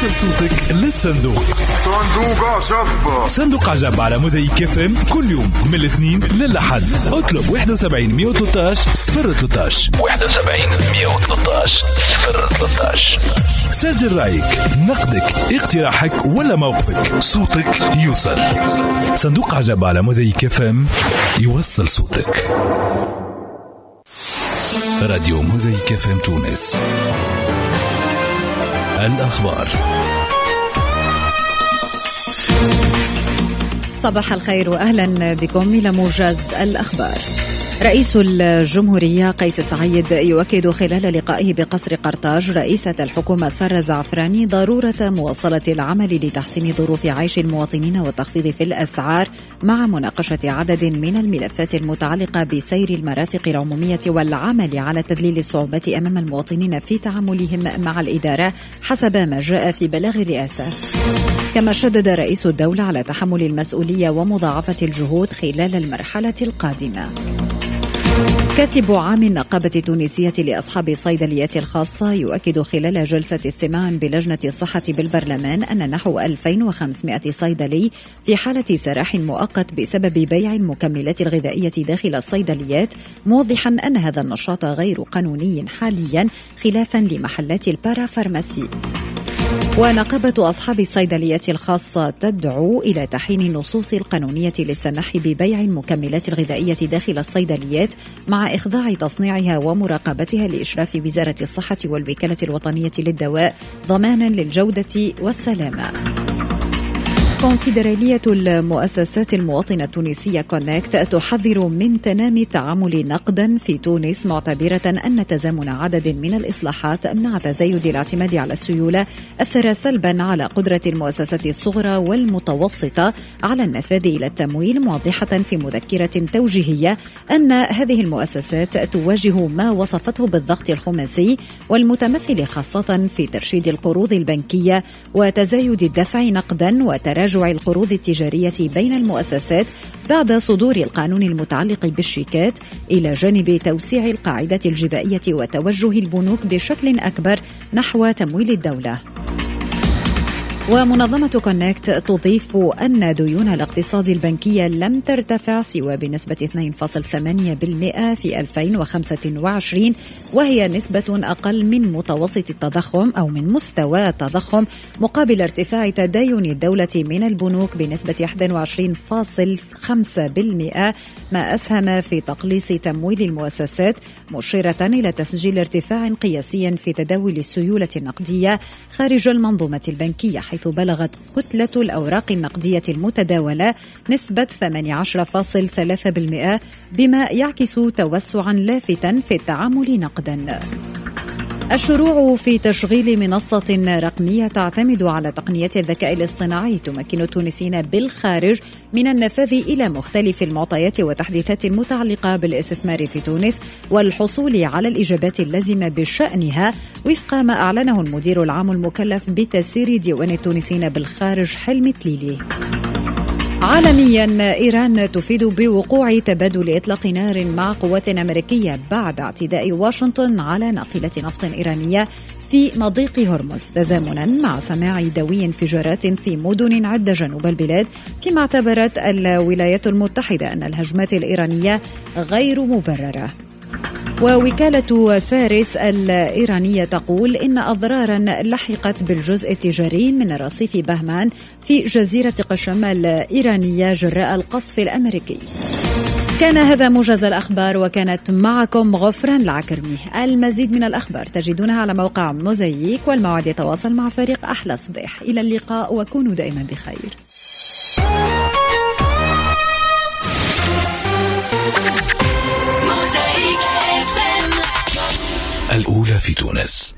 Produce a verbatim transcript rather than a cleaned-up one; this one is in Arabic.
وصل صوتك للصندوق. صندوق عجب. صندوق عجب على موزايك اف ام كل يوم من الاثنين للأحد. اطلب واحد وسبعين مية وثلاثة عشر صفر ثلاثة عشر واحد وسبعين مية وثلاثة عشر صفر ثلاثة عشر. سجل رأيك، نقدك، اقتراحك ولا موقفك، صوتك يوصل. صندوق عجب على موزايك اف ام، يوصل صوتك. راديو موزايك اف ام تونس. الأخبار. صباح الخير وأهلا بكم إلى موجز الأخبار. رئيس الجمهورية قيس سعيد يؤكد خلال لقائه بقصر قرطاج رئيسة الحكومة سارة زعفراني ضرورة مواصلة العمل لتحسين ظروف عيش المواطنين والتخفيض في الأسعار مع مناقشة عدد من الملفات المتعلقة بسير المرافق العمومية والعمل على تذليل الصعوبات أمام المواطنين في تعاملهم مع الإدارة حسب ما جاء في بلاغ الرئاسة. كما شدد رئيس الدولة على تحمل المسؤولية ومضاعفة الجهود خلال المرحلة القادمة. كاتب عام النقابة التونسية لأصحاب الصيدليات الخاصة يؤكد خلال جلسة استماع بلجنة الصحة بالبرلمان أن نحو ألفين وخمسمائة صيدلي في حالة سراح مؤقت بسبب بيع المكملات الغذائية داخل الصيدليات، موضحا أن هذا النشاط غير قانوني حاليا خلافا لمحلات البارافارماسي. ونقابة أصحاب الصيدليات الخاصة تدعو إلى تحيين النصوص القانونية للسماح ببيع المكملات الغذائية داخل الصيدليات مع إخضاع تصنيعها ومراقبتها لإشراف وزارة الصحة والوكالة الوطنية للدواء ضمانا للجودة والسلامة. كونفدرالية المؤسسات المواطنة التونسية كونكت تحذر من تنامي التعامل نقدا في تونس، معتبرة أن تزامن عدد من الإصلاحات مع تزايد الاعتماد على السيولة أثر سلبا على قدرة المؤسسات الصغرى والمتوسطة على النفاذ إلى التمويل، موضحة في مذكرة توجيهية أن هذه المؤسسات تواجه ما وصفته بالضغط الخماسي والمتمثل خاصة في ترشيد القروض البنكية وتزايد الدفع نقدا وتراجع القروض التجارية بين المؤسسات بعد صدور القانون المتعلق بالشيكات، إلى جانب توسيع القاعدة الجبائية وتوجه البنوك بشكل أكبر نحو تمويل الدولة. ومنظمة كونكت تضيف أن ديون الاقتصاد البنكية لم ترتفع سوى بنسبة اثنين فاصلة ثمانية بالمئة في ألفين وخمسة وعشرين، وهي نسبة أقل من متوسط التضخم أو من مستوى التضخم، مقابل ارتفاع تداين الدولة من البنوك بنسبة واحد وعشرين فاصلة خمسة بالمئة، ما أسهم في تقليص تمويل المؤسسات، مشيرة إلى تسجيل ارتفاع قياسي في تداول السيولة النقدية خارج المنظومة البنكية، حيث بلغت كتلة الأوراق النقدية المتداولة نسبة ثمانية عشر فاصلة ثلاثة بالمئة، بما يعكس توسعا لافتا في التعامل نقدا. الشروع في تشغيل منصة رقمية تعتمد على تقنيات الذكاء الاصطناعي تمكن التونسيين بالخارج من النفاذ إلى مختلف المعطيات والتحديثات المتعلقة بالاستثمار في تونس والحصول على الإجابات اللازمة بشأنها، وفق ما أعلنه المدير العام المكلف بتسيير ديوان التونسيين بالخارج حلمي تليلي. عالميا، إيران تفيد بوقوع تبادل إطلاق نار مع قوات أمريكية بعد اعتداء واشنطن على ناقلة نفط إيرانية في مضيق هرمز، تزامنا مع سماع دوي انفجارات في مدن عدة جنوب البلاد، فيما اعتبرت الولايات المتحدة أن الهجمات الإيرانية غير مبررة. ووكالة فارس الإيرانية تقول إن أضرارا لحقت بالجزء التجاري من رصيف بهمان في جزيرة قشم الإيرانية جراء القصف الأمريكي. كان هذا موجز الأخبار، وكانت معكم غفران العكرمي. المزيد من الأخبار تجدونها على موقع موزايك، والموعد يتواصل مع فريق أحلى صباح. إلى اللقاء وكونوا دائما بخير. الأولى في تونس.